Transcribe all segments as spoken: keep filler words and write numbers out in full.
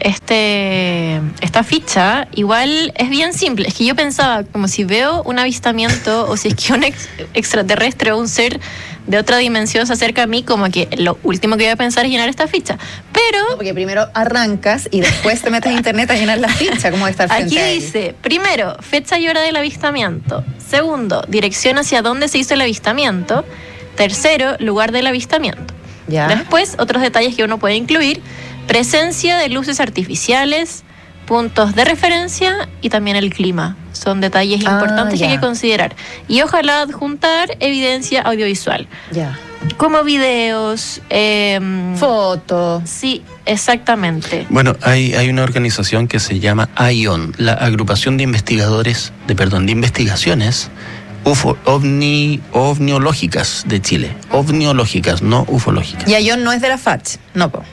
este esta ficha igual es bien simple. Es que yo pensaba, como si veo un avistamiento o si es que un ex, extraterrestre o un ser de otra dimensión se acerca a mí, como que lo último que voy a pensar es llenar esta ficha. Pero... No, porque primero arrancas y después te metes a internet a llenar la ficha. ¿Cómo estar frente aquí a dice, primero, fecha y hora del avistamiento. Segundo, dirección hacia dónde se hizo el avistamiento. Tercero, lugar del avistamiento. ¿Ya? Después, otros detalles que uno puede incluir: presencia de luces artificiales, puntos de referencia y también el clima. Son detalles Ah, importantes ya. que hay que considerar. Y ojalá adjuntar evidencia audiovisual, Ya. como videos, eh, Foto. sí, exactamente. Bueno, hay, hay una organización que se llama AION, la Agrupación de Investigadores, de perdón, de Investigaciones Ufo, ovni, ovniológicas de Chile. Ovniológicas, no ufológicas. Y Ayón no es de la F A C. No, po.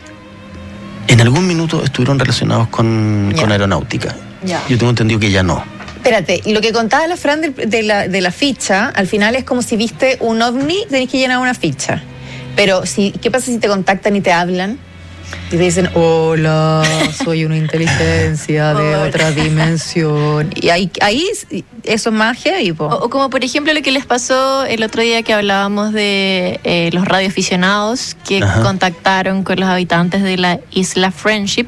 En algún minuto estuvieron relacionados con, Ya. con aeronáutica. Ya. Yo tengo entendido que ya no. Espérate, y lo que contaba la Fran de, de, la, de la ficha, al final es como si viste un ovni, tenés que llenar una ficha. Pero, si, ¿qué pasa si te contactan y te hablan? Y te dicen, hola, soy una inteligencia de Hola. otra dimensión. Y ahí, ahí eso es más heavy, po. O, o como por ejemplo lo que les pasó el otro día que hablábamos de eh, los radioaficionados que Ajá. contactaron con los habitantes de la isla Friendship.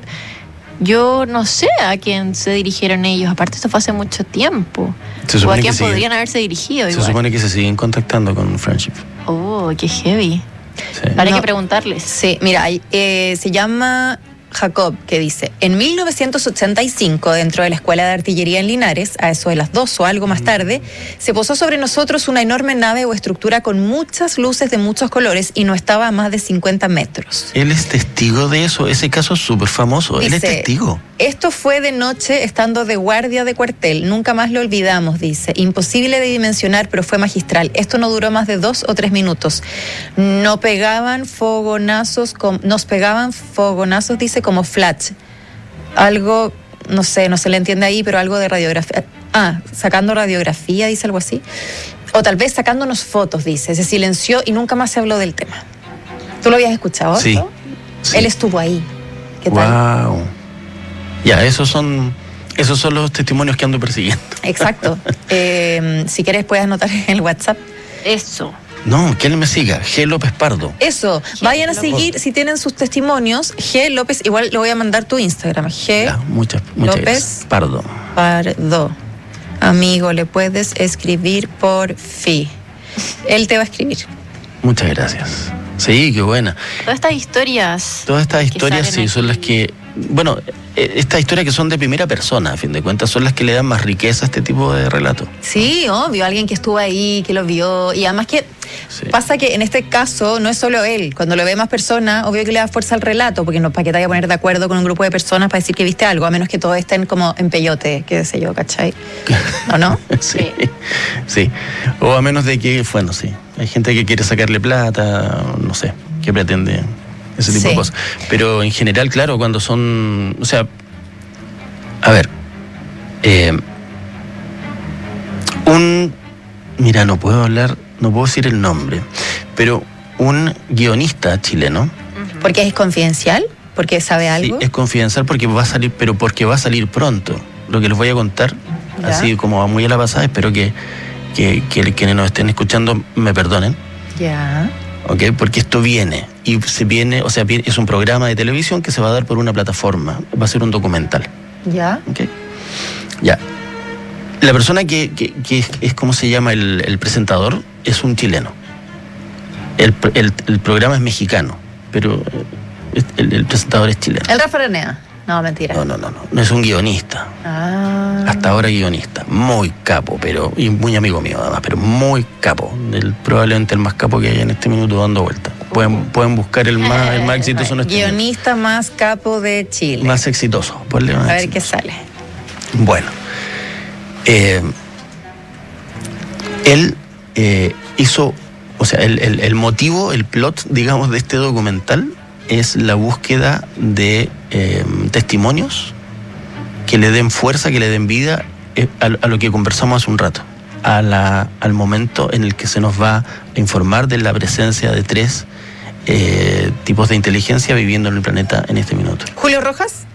Yo no sé a quién se dirigieron ellos, aparte esto fue hace mucho tiempo. Se O a supone quién que siguen- podrían haberse dirigido Se igual. supone que se siguen contactando con Friendship. Oh, qué heavy. Sí. Habrá No. que preguntarles. Sí, mira, hay- eh, se llama Jacob, que dice, en mil novecientos ochenta y cinco, dentro de la Escuela de Artillería en Linares, a eso de las dos o algo más tarde, se posó sobre nosotros una enorme nave o estructura con muchas luces de muchos colores y no estaba a más de cincuenta metros. Él es testigo de eso. Ese caso es súper famoso. Él es Dice, testigo. Esto fue de noche estando de guardia de cuartel. Nunca más lo olvidamos, dice. Imposible de dimensionar, pero fue magistral. Esto no duró más de dos o tres minutos. No pegaban fogonazos, com- nos pegaban fogonazos, dice, como flash. Algo, no sé, no se le entiende ahí, pero algo de radiografía. Ah, sacando radiografía, dice algo así. O tal vez sacándonos fotos, dice. Se silenció y nunca más se habló del tema. ¿Tú lo habías escuchado? Sí. ¿no? Sí. Él estuvo ahí. ¿Qué tal? Wow. Ya, esos son, esos son los testimonios que ando persiguiendo. Exacto. Eh, si quieres puedes anotar en el WhatsApp. Eso. No, que él me siga. G. López Pardo. Eso, G. vayan a López. seguir si tienen sus testimonios. G. López, igual lo voy a mandar tu Instagram. G. Ya, muchas, muchas López. gracias. Pardo. Pardo. Amigo, le puedes escribir por fi. Él te va a escribir. Muchas gracias. Sí, qué buena. Todas estas historias. Todas estas que historias salen sí son las aquí. que, bueno, eh, estas historias que son de primera persona, a fin de cuentas, son las que le dan más riqueza a este tipo de relato. Sí, obvio, alguien que estuvo ahí, que lo vio. Y además que Sí. pasa que en este caso no es solo él. Cuando lo ve más personas, obvio que le da fuerza al relato, porque no para que te vaya a poner de acuerdo con un grupo de personas para decir que viste algo, a menos que todos estén como en peyote, qué sé yo, ¿cachai? ¿O no? Sí, sí. O a menos de que, bueno, sí. Hay gente que quiere sacarle plata, no sé, que pretende ese tipo Sí. de cosas. Pero en general, claro, cuando son, o sea, a ver, eh, un, mira, no puedo hablar, no puedo decir el nombre, pero un guionista chileno, Porque es confidencial, porque sabe algo. sí, es confidencial porque va a salir, pero porque va a salir pronto. Lo que les voy a contar, Ya. así como muy a la pasada, espero que, que, que quienes nos estén escuchando me perdonen, Ya. ¿ok? Porque esto viene, y se viene, o sea, viene- es un programa de televisión que se va a dar por una plataforma, va a ser un documental, Ya. ¿ok? Ya. La persona que, que, que es, es, ¿cómo se llama? El, el presentador es un chileno. El, el, el programa es mexicano, pero el, el presentador es chileno. El Rafa Aranea. No, mentira. No, no, no, no, no es un guionista. Ah. Hasta ahora guionista, muy capo, pero y muy amigo mío además, pero muy capo, el, probablemente el más capo que hay en este minuto dando vuelta. Pueden, pueden buscar el más, el más exitoso en este minuto. Guionista más capo de Chile. Más exitoso, ponle A más ver qué exitoso. sale. Bueno, eh, él eh, hizo, o sea, el, el, el motivo, el plot, digamos, de este documental es la búsqueda de eh, testimonios que le den fuerza, que le den vida eh, a, a lo que conversamos hace un rato, a la, al momento en el que se nos va a informar de la presencia de tres eh, tipos de inteligencia viviendo en el planeta en este minuto. Julio Rojas.